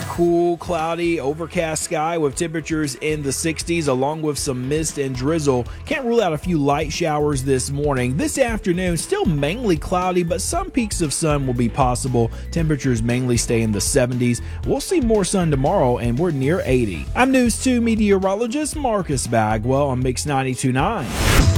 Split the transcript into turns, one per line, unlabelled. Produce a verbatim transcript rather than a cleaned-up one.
cool, cloudy, overcast sky with temperatures in the sixties along with some mist and drizzle. Can't rule out a few light showers this morning. This afternoon, still mainly cloudy, but some peaks of sun will be possible. Temperatures mainly stay in the seventies. We'll see more sun tomorrow, and we're near eighty. I'm News two meteorologist Marcus Bagwell on Mix ninety-two point nine.